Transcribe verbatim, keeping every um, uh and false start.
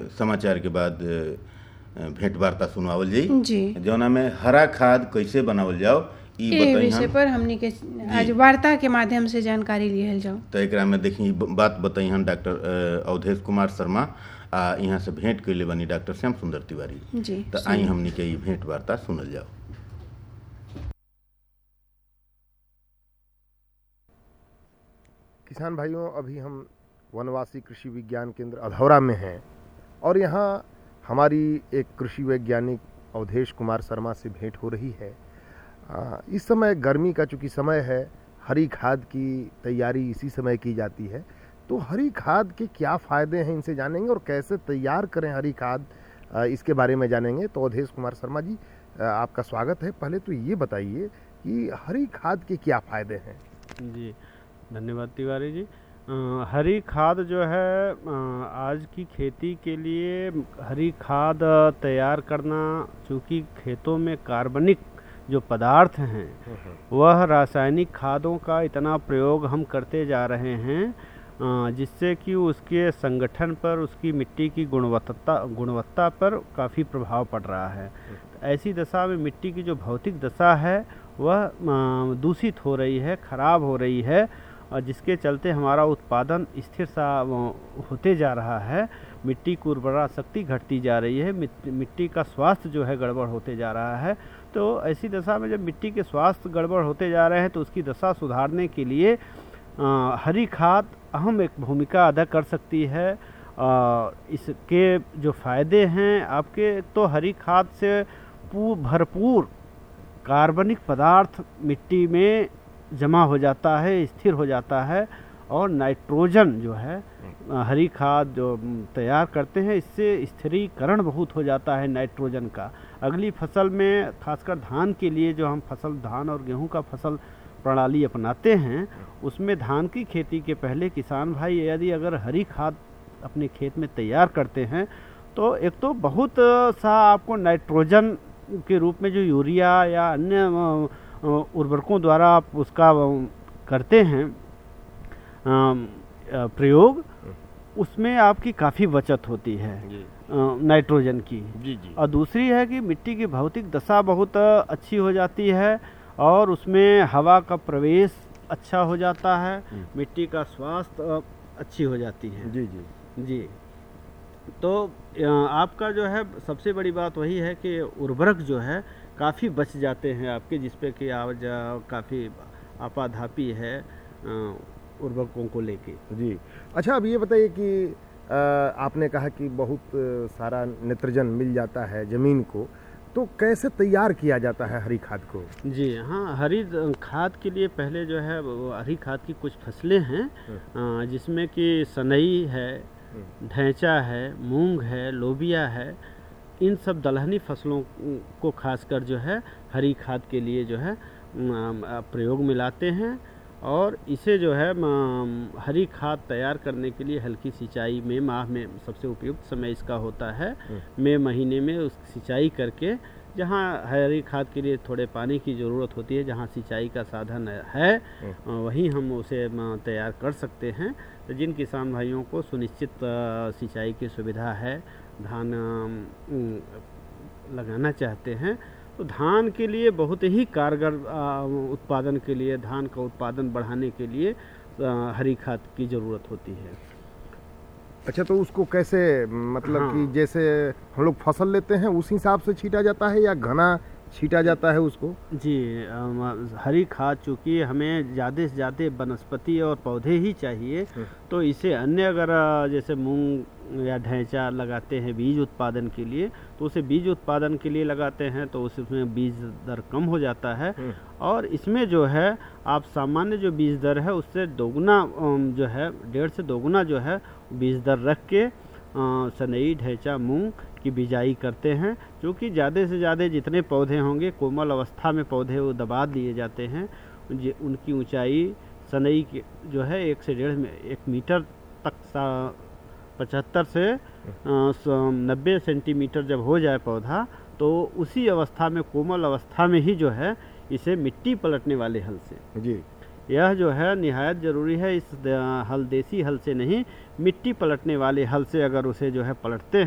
समाचार के बाद भेंट वार्ता सुनावल जाई जी जौना में हरा खाद कैसे बनावल जाओ ई ये विषय बताई पर हमनी के आज वार्ता के माध्यम से जानकारी लिहल जाओ। तो एकरा में देखी बात बताई हन डॉक्टर अवधेश कुमार शर्मा आ यहाँ से भेंट कैले बनी डॉक्टर श्याम सुंदर तिवारी। जी तो आई हमनी के ई भेंट वार्ता सुनल जाओ। किसान भाइयों, अभी हम वनवासी कृषि विज्ञान केंद्र अधौरा में हैं और यहाँ हमारी एक कृषि वैज्ञानिक अवधेश कुमार शर्मा से भेंट हो रही है। आ, इस समय गर्मी का चूँकि समय है, हरी खाद की तैयारी इसी समय की जाती है। तो हरी खाद के क्या फ़ायदे हैं इनसे जानेंगे और कैसे तैयार करें हरी खाद, आ, इसके बारे में जानेंगे। तो अवधेश कुमार शर्मा जी, आ, आपका स्वागत है। पहले तो ये बताइए कि हरी खाद के क्या फ़ायदे हैं। जी धन्यवाद तिवारी जी। आ, हरी खाद जो है आ, आज की खेती के लिए हरी खाद तैयार करना, चूँकि खेतों में कार्बनिक जो पदार्थ हैं वह रासायनिक खादों का इतना प्रयोग हम करते जा रहे हैं जिससे कि उसके संगठन पर, उसकी मिट्टी की गुणवत्ता गुणवत्ता पर काफ़ी प्रभाव पड़ रहा है। तो ऐसी दशा में मिट्टी की जो भौतिक दशा है वह दूषित हो रही है, खराब हो रही है, और जिसके चलते हमारा उत्पादन स्थिर सा होते जा रहा है। मिट्टी की उर्वरा शक्ति घटती जा रही है, मिट्टी का स्वास्थ्य जो है गड़बड़ होते जा रहा है। तो ऐसी दशा में जब मिट्टी के स्वास्थ्य गड़बड़ होते जा रहे हैं तो उसकी दशा सुधारने के लिए आ, हरी खाद अहम एक भूमिका अदा कर सकती है। आ, इसके जो फ़ायदे हैं आपके, तो हरी खाद से भरपूर कार्बनिक पदार्थ मिट्टी में जमा हो जाता है, स्थिर हो जाता है, और नाइट्रोजन जो है हरी खाद जो तैयार करते हैं इससे स्थिरीकरण बहुत हो जाता है नाइट्रोजन का। अगली फसल में, खासकर धान के लिए जो हम फसल, धान और गेहूं का फसल प्रणाली अपनाते हैं, उसमें धान की खेती के पहले किसान भाई यदि अगर हरी खाद अपने खेत में तैयार करते हैं तो एक तो बहुत सा आपको नाइट्रोजन के रूप में जो यूरिया या अन्य उर्वरकों द्वारा आप उसका करते हैं प्रयोग, उसमें आपकी काफ़ी बचत होती है नाइट्रोजन की। जी जी। और दूसरी है कि मिट्टी की भौतिक दशा बहुत अच्छी हो जाती है और उसमें हवा का प्रवेश अच्छा हो जाता है, मिट्टी का स्वास्थ्य अच्छी हो जाती है। जी जी जी। तो आपका जो है सबसे बड़ी बात वही है कि उर्वरक जो है काफ़ी बच जाते हैं आपके, जिस पे कि आज काफ़ी आपाधापी है उर्वरकों को लेके। जी अच्छा, अब ये बताइए कि आ, आपने कहा कि बहुत सारा नाइट्रोजन मिल जाता है ज़मीन को, तो कैसे तैयार किया जाता है हरी खाद को? जी हाँ, हरी खाद के लिए पहले जो है हरी खाद की कुछ फसलें हैं जिसमें कि सनई है, ढैंचा है, मूंग है, लोबिया है। इन सब दलहनी फसलों को खासकर जो है हरी खाद के लिए जो है प्रयोग में लाते हैं, और इसे जो है हरी खाद तैयार करने के लिए हल्की सिंचाई में, माह में सबसे उपयुक्त समय इसका होता है। मई महीने में उस सिंचाई करके, जहाँ हरी खाद के लिए थोड़े पानी की ज़रूरत होती है, जहाँ सिंचाई का साधन है वहीं हम उसे तैयार कर सकते हैं। तो जिन किसान भाइयों को सुनिश्चित सिंचाई की सुविधा है, धान लगाना चाहते हैं, तो धान के लिए बहुत ही कारगर उत्पादन के लिए, धान का उत्पादन बढ़ाने के लिए हरी खाद की ज़रूरत होती है। अच्छा, तो उसको कैसे, मतलब हाँ। कि जैसे हम लोग फसल लेते हैं उस हिसाब से छीटा जाता है या घना छीटा जाता है उसको? जी, हरी खाद चूँकि हमें ज़्यादा से ज़्यादा वनस्पति और पौधे ही चाहिए, तो इसे अन्य अगर जैसे मूंग या ढैंचा लगाते हैं बीज उत्पादन के लिए, तो उसे बीज उत्पादन के लिए लगाते हैं तो उसमें बीज दर कम हो जाता है। और इसमें जो है आप सामान्य जो बीज दर है उससे दोगुना जो है, डेढ़ से दोगुना जो है बीज दर रख के सनई, ढैंचा, मूंग की बिजाई करते हैं, क्योंकि ज़्यादा से ज़्यादा जितने पौधे होंगे कोमल अवस्था में पौधे वो दबा दिए जाते हैं। उनकी ऊंचाई सनई की जो है एक से डेढ़ में एक मीटर तक, पचहत्तर से नब्बे सेंटीमीटर जब हो जाए पौधा, तो उसी अवस्था में, कोमल अवस्था में ही जो है इसे मिट्टी पलटने वाले हल से, जी यह जो है निहायत ज़रूरी है। इस हल, देसी हल से नहीं, मिट्टी पलटने वाले हल से अगर उसे जो है पलटते हैं